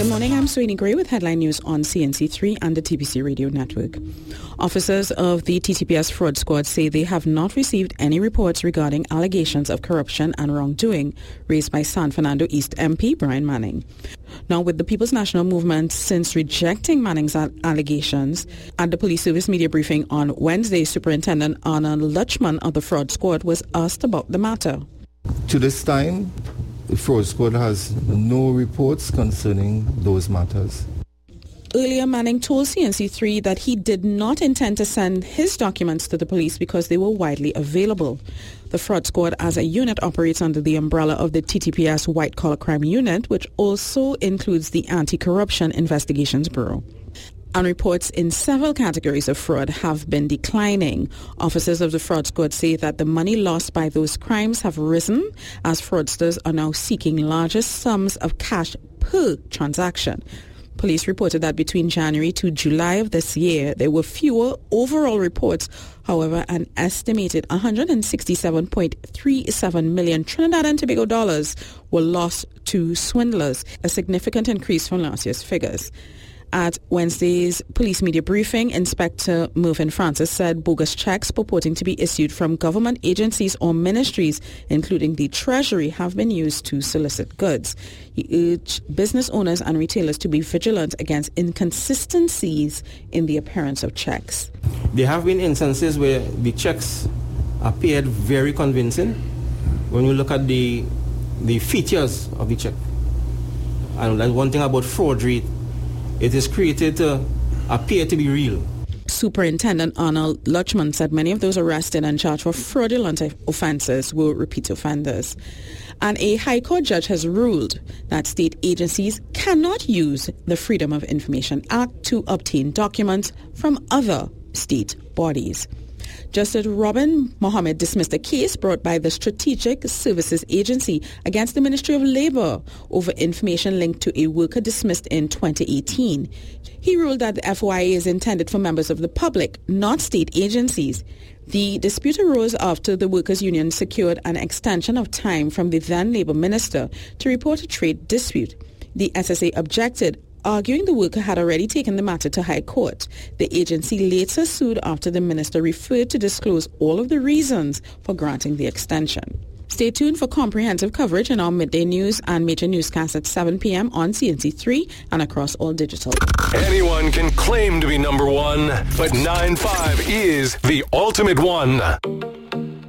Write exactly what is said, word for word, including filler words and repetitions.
Good morning, I'm Sweeney Gray with Headline News on C N C three and the T B C Radio Network. Officers of the T T P S Fraud Squad say they have not received any reports regarding allegations of corruption and wrongdoing raised by San Fernando East M P Brian Manning. Now, with the People's National Movement since rejecting Manning's allegations, at the police service media briefing on Wednesday, Superintendent Arnold Lutchman of the Fraud Squad was asked about the matter. To this time, the Fraud Squad has no reports concerning those matters. Earlier, Manning told C N C three that he did not intend to send his documents to the police because they were widely available. The Fraud Squad as a unit operates under the umbrella of the T T P S White Collar Crime Unit, which also includes the Anti-Corruption Investigations Bureau. And reports in several categories of fraud have been declining. Officers of the Fraud Squad say that the money lost by those crimes have risen as fraudsters are now seeking larger sums of cash per transaction. Police reported that between January to July of this year, there were fewer overall reports. However, an estimated one hundred sixty-seven point three seven million Trinidad and Tobago dollars were lost to swindlers, a significant increase from last year's figures. At Wednesday's police media briefing, Inspector Mervyn Francis said bogus checks purporting to be issued from government agencies or ministries, including the Treasury, have been used to solicit goods. He urged business owners and retailers to be vigilant against inconsistencies in the appearance of checks. There have been instances where the checks appeared very convincing when you look at the the features of the check. And that's one thing about forgery. It is created to appear to be real. Superintendent Arnold Lutchman said many of those arrested and charged for fraudulent offences were repeat offenders. And a High Court judge has ruled that state agencies cannot use the Freedom of Information Act to obtain documents from other state bodies. Justice Robin Mohammed dismissed a case brought by the Strategic Services Agency against the Ministry of Labour over information linked to a worker dismissed in twenty eighteen. He ruled that the F O I A is intended for members of the public, not state agencies. The dispute arose after the workers' union secured an extension of time from the then Labour Minister to report a trade dispute. The S S A objected, arguing the worker had already taken the matter to High Court. The agency later sued after the minister refused to disclose all of the reasons for granting the extension. Stay tuned for comprehensive coverage in our midday news and major newscasts at seven p.m. on C N C three and across all digital. Anyone can claim to be number one, but nine five is the ultimate one.